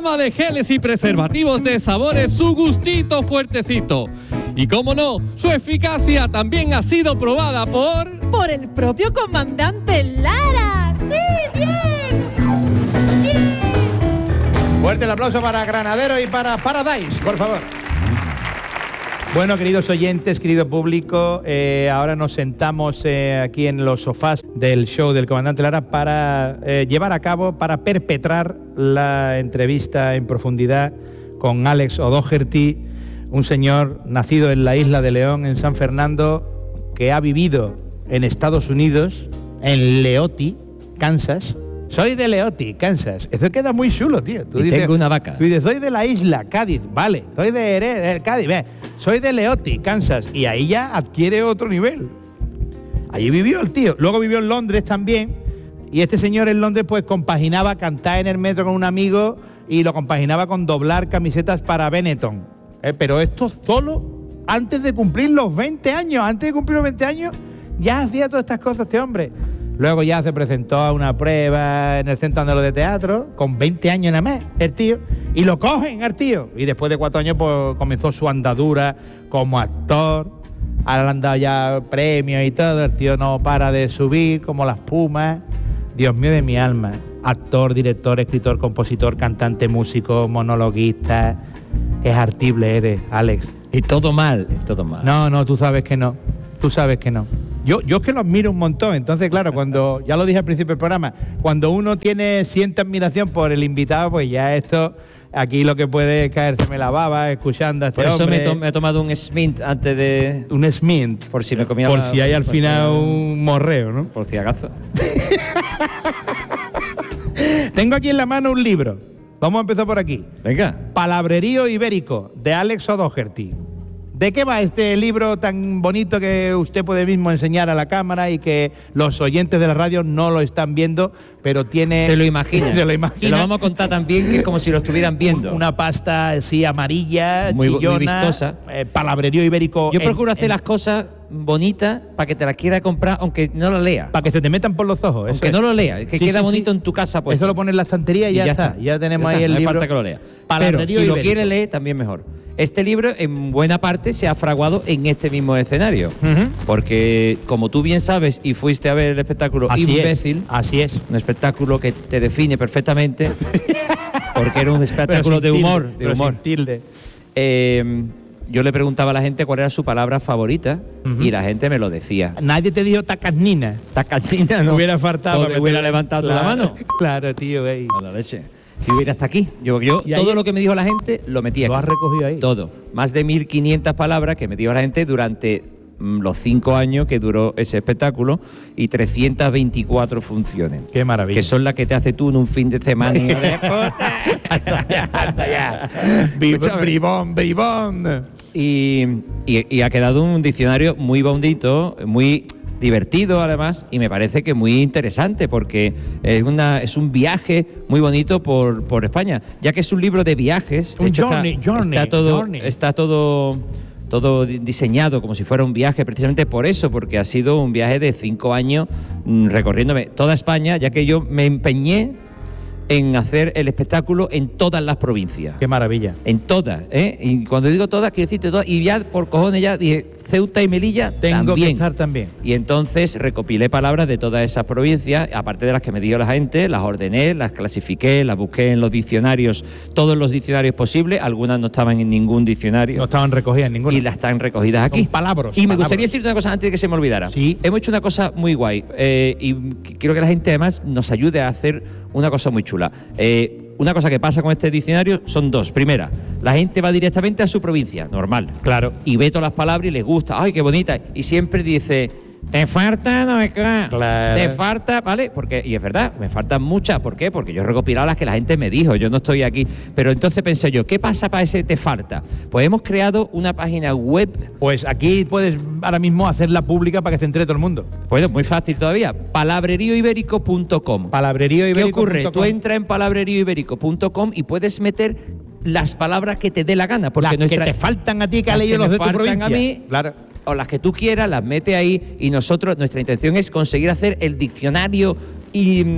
gama de geles y preservativos de sabores, su gustito fuertecito. Y cómo no, su eficacia también ha sido probada por el propio comandante Lara. ¡Sí, bien! ¡Bien! Fuerte el aplauso para Granadero y para Paradise, por favor. Bueno, queridos oyentes, querido público, ahora nos sentamos aquí en los sofás del show del comandante Lara para llevar a cabo, para perpetrar la entrevista en profundidad con Alex O'Doherty, un señor nacido en la isla de León, en San Fernando, que ha vivido en Estados Unidos, en Leoti, Kansas. Soy de Leoti, Kansas. Eso queda muy chulo, tío. Tú dices, tengo una vaca. Tú dices, soy de la isla, Cádiz. Vale, soy de Cádiz. Ve, soy de Leoti, Kansas. Y ahí ya adquiere otro nivel. Allí vivió el tío. Luego vivió en Londres también. Y este señor en Londres pues compaginaba cantar en el metro con un amigo y lo compaginaba con doblar camisetas para Benetton. Pero esto solo antes de cumplir los 20 años. Antes de cumplir los 20 años ya hacía todas estas cosas este hombre. Luego ya se presentó a una prueba en el Centro Andaluz de Teatro, con 20 años nada más, el tío, y lo cogen al tío. Y después de 4 años pues comenzó su andadura como actor. Ahora le han dado ya premios y todo, el tío no para de subir como las pumas. Dios mío de mi alma. Actor, director, escritor, compositor, cantante, músico, monologuista. Qué artible eres, Alex. Y todo mal, todo mal. No, tú sabes que no. Tú sabes que no. Yo es que lo admiro un montón. Entonces, claro, cuando, ya lo dije al principio del programa, cuando uno siente admiración por el invitado, pues ya esto, aquí lo que puede es caérseme la baba escuchando a este hombre. Por eso me he tomado un Smint antes de... Un Smint. Por si me comía... Por si hay al final un morreo, ¿no? Por si acaso. Tengo aquí en la mano un libro. Vamos a empezar por aquí. Venga. Palabrerío Ibérico, de Alex O'Doherty. ¿De qué va este libro tan bonito que usted puede mismo enseñar a la cámara y que los oyentes de la radio no lo están viendo, pero tiene... Se lo imagina. Se lo imagina. Se lo vamos a contar también, que es como si lo estuvieran viendo. Una pasta así amarilla, muy chillona, muy vistosa. Palabrerío Ibérico. Yo procuro hacer las cosas bonitas para que te las quiera comprar, aunque no las lea. Para que se te metan por los ojos. Aunque no lo lea, que queda bonito en tu casa. Pues. Eso lo pones en la estantería y ya está. Ya tenemos ahí el libro. No hace falta que lo lea. Pero si lo quiere leer, también mejor. Este libro, en buena parte, se ha fraguado en este mismo escenario. Porque, como tú bien sabes, y fuiste a ver el espectáculo Imbécil. Así es. Un espectáculo que te define perfectamente. Porque era un espectáculo de humor. Yo le preguntaba a la gente cuál era su palabra favorita y la gente me lo decía. Nadie te dijo tacasnina. Tacasnina no. Hubiera faltado. Te hubiera levantado la mano. Claro, tío. Ey. A la leche. Si hubiera hasta aquí. Yo todo lo que me dijo la gente lo metí aquí. Lo has recogido ahí. Todo. Más de 1.500 palabras que me dijo la gente durante los 5 años que duró ese espectáculo y 324 funciones. Qué maravilla. Que son las que te haces tú en un fin de semana. Bribón. Y ha quedado un diccionario muy bonito, muy divertido además, y me parece que muy interesante porque es un viaje muy bonito por España, ya que es un libro de viajes. De hecho, está todo diseñado como si fuera un viaje, precisamente por eso, porque ha sido un viaje de 5 años recorriéndome toda España, ya que yo me empeñé en hacer el espectáculo en todas las provincias. Qué maravilla. En todas, ¿eh? Y cuando digo todas, quiero decirte todas. Y ya por cojones ya dije, Ceuta y Melilla tengo que estar también. Y entonces recopilé palabras de todas esas provincias, aparte de las que me dio la gente, las ordené, las clasifiqué, las busqué en los diccionarios, todos los diccionarios posibles. Algunas no estaban en ningún diccionario. No estaban recogidas en ninguno. Y las están recogidas aquí. Son palabras. Y me gustaría decirte una cosa antes de que se me olvidara. Sí. Hemos hecho una cosa muy guay y quiero que la gente además nos ayude a hacer una cosa muy chula. Una cosa que pasa con este diccionario son dos. Primera, la gente va directamente a su provincia, normal. Claro. Y ve todas las palabras y les gusta. ¡Ay, qué bonita! Y siempre dice, te falta, no es claro. Te falta, ¿vale? Y es verdad, me faltan muchas. ¿Por qué? Porque yo he recopilado las que la gente me dijo. Yo no estoy aquí. Pero entonces pensé yo, ¿qué pasa para ese te falta? Pues hemos creado una página web. Pues aquí puedes ahora mismo hacerla pública para que se entere todo el mundo. Pues muy fácil todavía. Palabreríoibérico.com. Palabreríoibérico.com. ¿Qué ocurre? Tú entras en palabreríoibérico.com y puedes meter las palabras que te dé la gana. Porque las que te faltan a ti, que ha leído los de tu provincia. A mí, claro. O las que tú quieras, las mete ahí y nosotros, nuestra intención es conseguir hacer el diccionario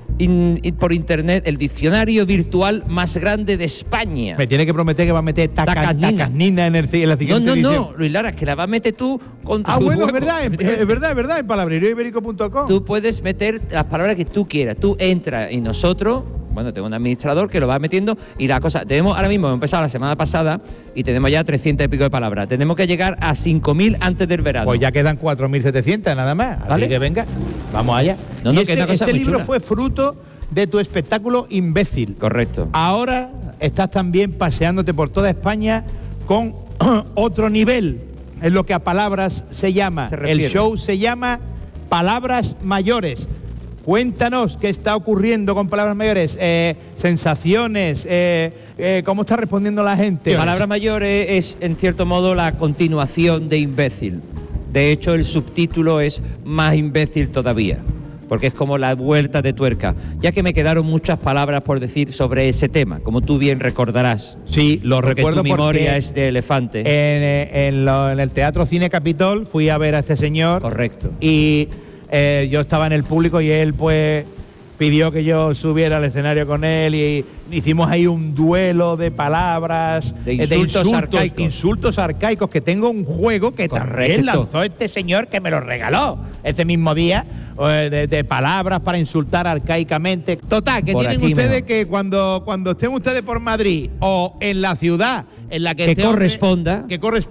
por internet el diccionario virtual más grande de España. Me tiene que prometer que va a meter tacanina en la siguiente edición. No, Luis Lara, es que la va a meter tú con tu bueno, hueco. es verdad, en palabrerioibérico.com. Tú puedes meter las palabras que tú quieras. Tú entras y nosotros, bueno, tengo un administrador que lo va metiendo y la cosa, ahora mismo hemos empezado la semana pasada y tenemos ya 300 y pico de palabras. Tenemos que llegar a 5.000 antes del verano. Pues ya quedan 4.700 nada más. ¿Vale? Así que venga, vamos allá. No, que es una cosa este muy libro chula. fue fruto de tu espectáculo Imbécil. Correcto. Ahora estás también paseándote por toda España con otro nivel, en lo que a palabras se llama. El show se llama Palabras Mayores. Cuéntanos qué está ocurriendo con Palabras Mayores, sensaciones, cómo está respondiendo la gente. Palabras Mayores es, en cierto modo, la continuación de Imbécil. De hecho, el subtítulo es Más Imbécil Todavía, porque es como la vuelta de tuerca, ya que me quedaron muchas palabras por decir sobre ese tema, como tú bien recordarás. Sí, lo recuerdo porque tu memoria es de elefante. En el Teatro Cine Capitol fui a ver a este señor. Correcto. Y yo estaba en el público y él pues pidió que yo subiera al escenario con él y hicimos ahí un duelo de palabras, de insultos arcaicos, que tengo un juego que también lanzó este señor que me lo regaló ese mismo día, de palabras para insultar arcaicamente. Total, que por tienen ustedes mejor. Que cuando estén ustedes por Madrid o en la ciudad en la que corresponda,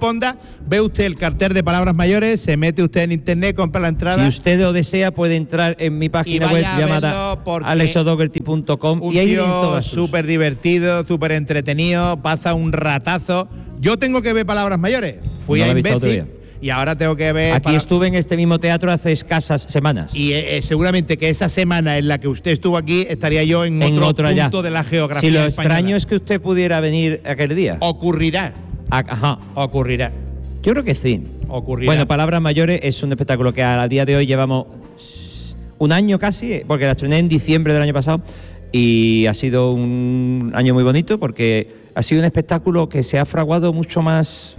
ve usted el cartel de Palabras Mayores, se mete usted en internet, compra la entrada. Si usted lo desea, puede entrar en mi página web llamada alexodogerty.com y ahí vienen todas sus. Súper divertido, súper entretenido, pasa un ratazo. Yo tengo que ver Palabras Mayores. Fui a Imbécil y ahora tengo que ver. Aquí estuve en este mismo teatro hace escasas semanas. Y seguramente que esa semana en la que usted estuvo aquí estaría yo en otro punto de la geografía. Si lo española. extraño es que usted pudiera venir aquel día. Ocurrirá. Ajá. Ocurrirá. Yo creo que sí. Ocurrirá. Bueno, Palabras Mayores es un espectáculo que a día de hoy llevamos un año casi, porque la estrené en diciembre del año pasado. Y ha sido un año muy bonito porque ha sido un espectáculo que se ha fraguado mucho más,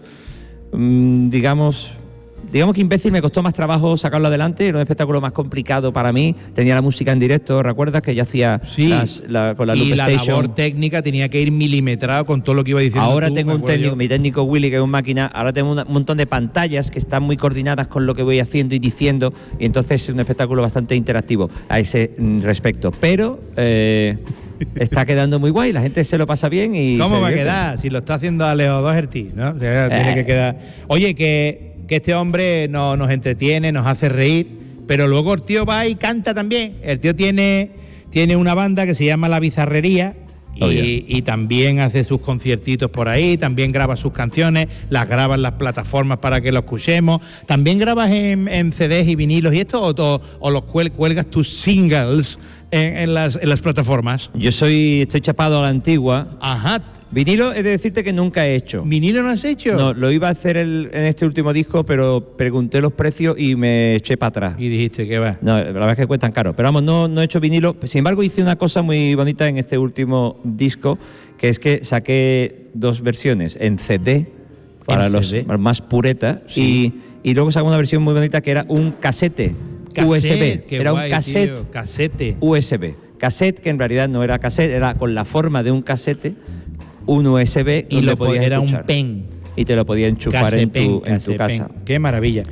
digamos que Imbécil me costó más trabajo sacarlo adelante, era un espectáculo más complicado para mí, tenía la música en directo, ¿recuerdas que yo hacía con la Loop y la Station? labor técnica tenía que ir milimetrado con todo lo que iba diciendo. Ahora tengo un técnico, mi técnico Willy, que es un máquina, ahora tengo un montón de pantallas que están muy coordinadas con lo que voy haciendo y diciendo, y entonces es un espectáculo bastante interactivo a ese respecto, pero está quedando muy guay, la gente se lo pasa bien y... ¿Cómo va a quedar? Si lo está haciendo Alejo Doherty, ¿no? Tiene que quedar... Oye, que este hombre nos entretiene, nos hace reír, pero luego el tío va y canta también. El tío tiene una banda que se llama La Bizarrería y también hace sus conciertitos por ahí, también graba sus canciones, las graba en las plataformas para que lo escuchemos. ¿También grabas en CDs y vinilos y esto o los cuelgas tus singles en las plataformas? Yo estoy chapado a la antigua. Ajá. Vinilo, he de decirte que nunca he hecho. ¿Vinilo no has hecho? No, lo iba a hacer en este último disco, pero pregunté los precios y me eché para atrás. Y dijiste que va. No, la verdad es que cuestan caro. Pero vamos, no he hecho vinilo. Sin embargo, hice una cosa muy bonita en este último disco, que es que saqué 2 versiones en CD, para los más puretas, y luego saqué una versión muy bonita que era un casete USB. Era un casete USB. Cassette, que en realidad no era cassette, era con la forma de un casete, un USB y lo podías era escuchar. Un pen y te lo podías enchufar en tu casa. Qué maravilla.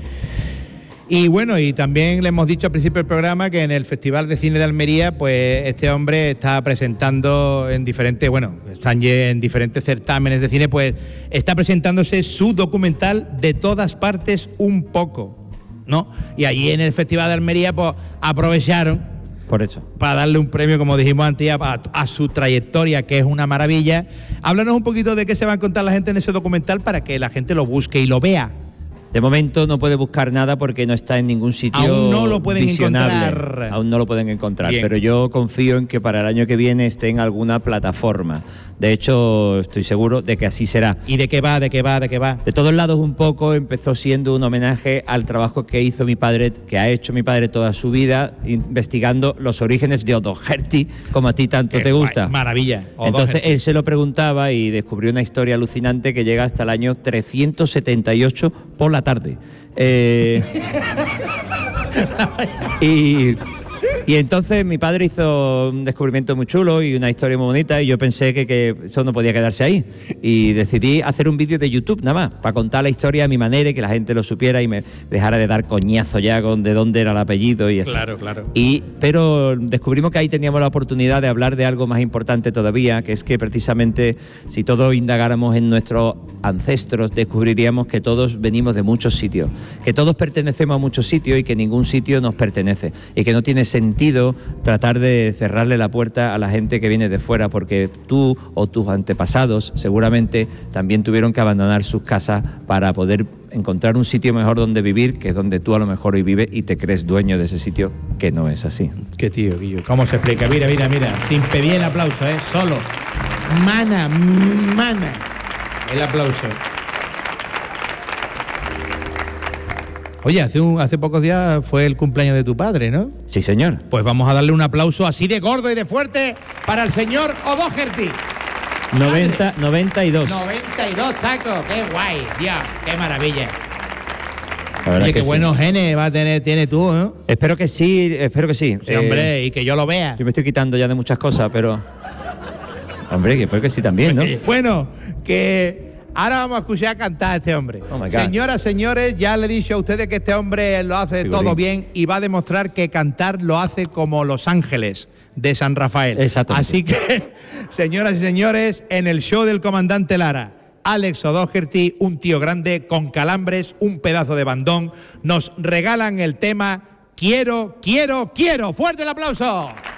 Y bueno, y también le hemos dicho al principio del programa que en el Festival de Cine de Almería, pues este hombre está presentando en diferentes certámenes de cine, pues está presentándose su documental De todas partes un poco, ¿no? Y allí en el Festival de Almería pues aprovecharon por eso, para darle un premio, como dijimos antes, a su trayectoria, que es una maravilla. Háblanos un poquito de qué se va a contar la gente en ese documental para que la gente lo busque y lo vea. De momento no puede buscar nada porque no está en ningún sitio. Aún no lo pueden encontrar. Aún no lo pueden encontrar. Bien. Pero yo confío en que para el año que viene esté en alguna plataforma. De hecho, estoy seguro de que así será. ¿Y de qué va? De todos lados un poco. Empezó siendo un homenaje al trabajo que hizo mi padre, que ha hecho mi padre toda su vida, investigando los orígenes de O'Doherty, como a ti tanto te gusta. Maravilla. Entonces él se lo preguntaba y descubrió una historia alucinante que llega hasta el año 378 por la tarde. Y Y entonces mi padre hizo un descubrimiento muy chulo y una historia muy bonita y yo pensé que eso no podía quedarse ahí. Y decidí hacer un vídeo de YouTube nada más, para contar la historia a mi manera y que la gente lo supiera y me dejara de dar coñazo ya con de dónde era el apellido y esto. Claro, claro. Pero descubrimos que ahí teníamos la oportunidad de hablar de algo más importante todavía, que es que precisamente si todos indagáramos en nuestros ancestros, descubriríamos que todos venimos de muchos sitios, que todos pertenecemos a muchos sitios y que ningún sitio nos pertenece y que no tiene sentido tratar de cerrarle la puerta a la gente que viene de fuera, porque tú o tus antepasados seguramente también tuvieron que abandonar sus casas para poder encontrar un sitio mejor donde vivir, que es donde tú a lo mejor hoy vives y te crees dueño de ese sitio, que no es así. Qué tío, Guillo. ¿Cómo se explica? Mira, mira, mira. Sin pedir el aplauso, solo. Mana. El aplauso. Oye, hace pocos días fue el cumpleaños de tu padre, ¿no? Sí, señor. Pues vamos a darle un aplauso así de gordo y de fuerte para el señor O'Doherty. 92. 92 tacos, qué guay, Dios, qué maravilla. La verdad Oye, que qué sí. buenos genes tiene tú, ¿no? Espero que sí. Sí, hombre, y que yo lo vea. Yo me estoy quitando ya de muchas cosas, pero... Hombre, que espero que sí también, ¿no? Bueno, que ahora vamos a escuchar cantar a este hombre. Oh my God. Señoras, señores, ya le he dicho a ustedes que este hombre lo hace Figurín. todo bien y va a demostrar que cantar lo hace como Los Ángeles de San Rafael. Exactamente. Así que, señoras y señores, en el show del comandante Lara, Alex O'Doherty, un tío grande con calambres, un pedazo de bandón, nos regalan el tema Quiero, quiero, quiero. ¡Fuerte el aplauso!